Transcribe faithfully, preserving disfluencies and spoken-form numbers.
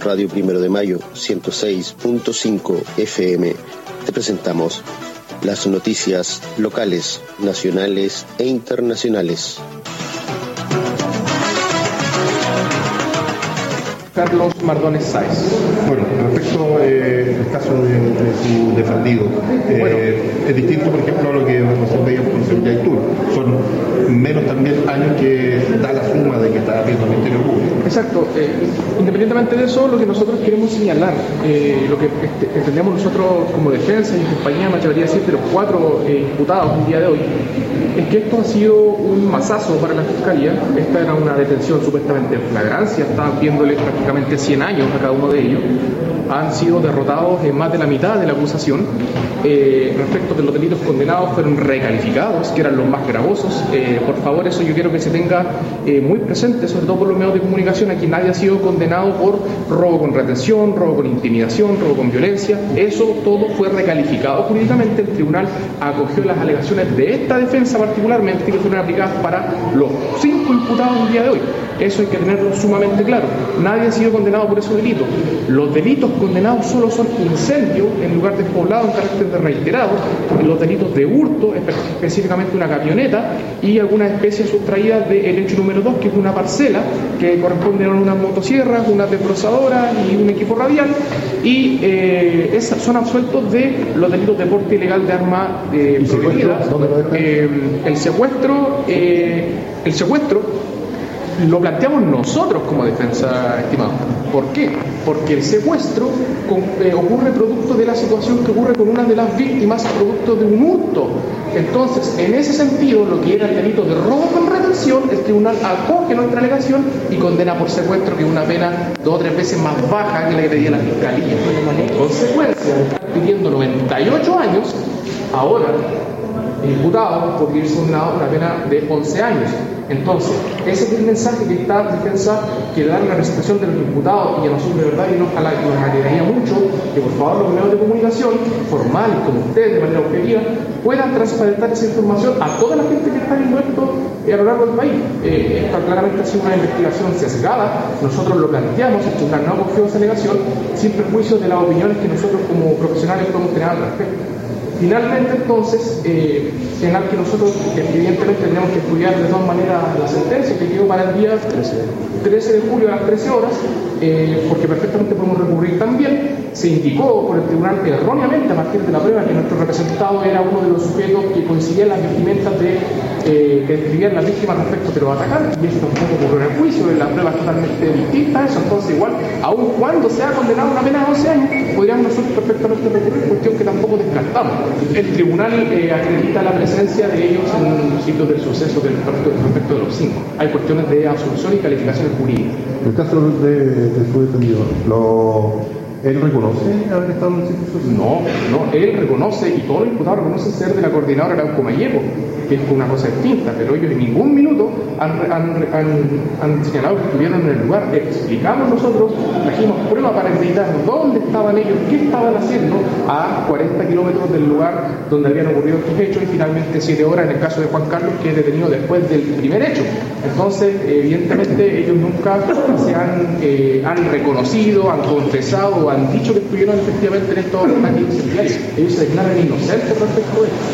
Radio Primero de Mayo, ciento seis punto cinco F M, te presentamos las noticias locales, nacionales e internacionales. Carlos Mardones Sáez. Bueno, respecto eh, al caso de, de su defendido, eh, bueno, es distinto, por ejemplo, a lo que nosotros veíamos con Seguridad y Tour. Son menos también años que da la suma de que está habiendo el Ministerio Público. Exacto. Eh, independientemente de eso, lo que nosotros queremos señalar, eh, lo que este, entendemos nosotros como defensa y en compañía, me atrevería a decir, de los cuatro eh, imputados el día de hoy, es que esto ha sido un masazo para la Fiscalía. Esta era una detención supuestamente en flagrancia, estaban viéndole prácticamente cien años a cada uno de ellos. Han sido derrotados en más de la mitad de la acusación. Eh, respecto de los delitos condenados, fueron recalificados, que eran los más gravosos. Eh, por favor, eso yo quiero que se tenga eh, muy presente, sobre todo por los medios de comunicación. Aquí nadie ha sido condenado por robo con retención, robo con intimidación, robo con violencia. Eso todo fue recalificado jurídicamente. El tribunal acogió las alegaciones de esta defensa particularmente, que fueron aplicadas para los cinco imputados el día de hoy. Eso hay que tenerlo sumamente claro. Nadie ha sido condenado por esos delitos. Los delitos condenados solo son incendio en lugar despoblado en carácter de reiterado, los delitos de hurto, específicamente una camioneta, y algunas especies sustraídas del hecho número dos, que es una parcela que corresponde a unas motosierras, unas desbrozadoras y un equipo radial, y eh, esas son absueltos de los delitos de porte ilegal de arma eh, prohibida. Eh, el secuestro, eh, el secuestro lo planteamos nosotros como defensa, estimado. ¿Por qué? Porque el secuestro con, eh, ocurre producto de la situación que ocurre con una de las víctimas, producto de un hurto. Entonces, en ese sentido, lo que era el delito de robo con retención, el tribunal acoge nuestra alegación y condena por secuestro, que es una pena dos o tres veces más baja que la que pedía la Fiscalía. En consecuencia, están pidiendo noventa y ocho años, ahora el imputado podría irse condenado una pena de once años. Entonces, ese es el mensaje que esta defensa quiere dar a la representación de los imputados, y a nosotros de verdad y nos, a la, nos alegraría mucho que por favor los medios de comunicación formales como ustedes de manera objetiva puedan transparentar esa información a toda la gente que está viendo esto eh, a lo largo del país. Eh, esta claramente ha sido una investigación sesgada, nosotros lo planteamos, el tribunal no acogió esa alegación sin perjuicio de las opiniones que nosotros como profesionales podemos tener al respecto. Finalmente, entonces, eh, señalar que nosotros evidentemente tenemos que estudiar de todas maneras la sentencia que quedó para el día trece de julio a las trece horas, eh, porque perfectamente podemos recurrir también. Se indicó por el tribunal erróneamente, a partir de la prueba, que nuestro representado era uno de los sujetos que coincidían las vestimentas de, eh, que describían las víctimas respecto de los atacantes, y eso tampoco ocurrió en el juicio, la prueba es totalmente distinta a eso. Entonces, igual, aun cuando sea condenado a una pena de once años, podríamos nosotros perfectamente recurrir, cuestión que tampoco descartamos. El tribunal eh, acredita la presencia de ellos en los sitios del suceso del respecto de los cinco. Hay cuestiones de absolución y calificaciones jurídicas. El caso de, de su defendido, lo... ¿él reconoce haber estado en el sitio suceso? No, no, él reconoce, y todos los imputados reconocen ser de la coordinadora Arauco Mayeco, que es una cosa distinta, pero ellos en ningún minuto han, han, han, han señalado que estuvieron en el lugar. Explicamos nosotros, trajimos prueba para acreditar dónde estaban ellos, qué estaban haciendo a cuarenta kilómetros del lugar donde habían ocurrido estos hechos, y finalmente siete horas en el caso de Juan Carlos, que es detenido después del primer hecho. Entonces, evidentemente, ellos nunca se han, eh, han reconocido, han confesado, han dicho que estuvieron efectivamente en estos ataques incendiarios. Ellos se declaran inocentes respecto a esto.